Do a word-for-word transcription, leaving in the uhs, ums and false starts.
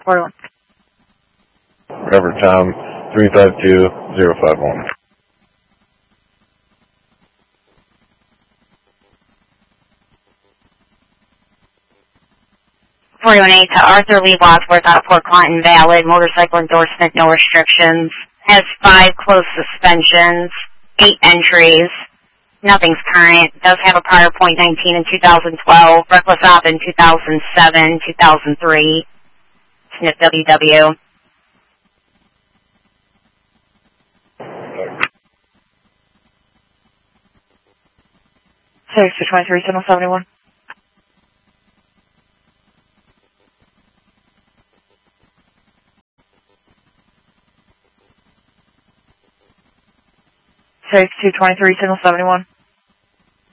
forty-one. Robert Tom, three five two zero five one. forty-one A to Arthur Lee Wadsworth out of Port Clinton, valid. Motorcycle endorsement, no restrictions. Has five closed suspensions, eight entries. Nothing's current. Does have a prior point nineteen in two thousand twelve. Reckless op in two thousand seven, two thousand three. Sniff W W. six two twenty-three, signal seventy-one. six two twenty-three, signal seventy-one.